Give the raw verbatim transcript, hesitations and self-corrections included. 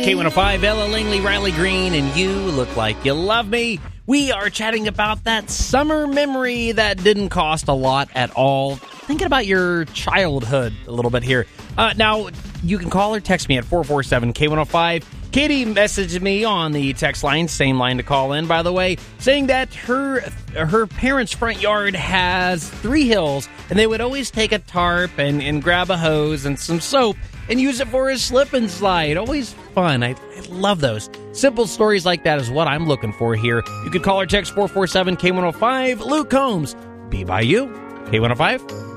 K one oh five, Ella Langley, Riley Green, and You Look Like You Love Me. We are chatting about that summer memory that didn't cost a lot at all. Thinking about your childhood a little bit here. Uh, now, you can call or text me at four four seven K one oh five. Katie messaged me on the text line, same line to call in, by the way, saying that her her parents' front yard has three hills, and they would always take a tarp and, and grab a hose and some soap and use it for a slip and slide. Always fun. I, I love those. Simple stories like that is what I'm looking for here. You could call or text four four seven K one oh five. Luke Combs, Be By You, K one oh five.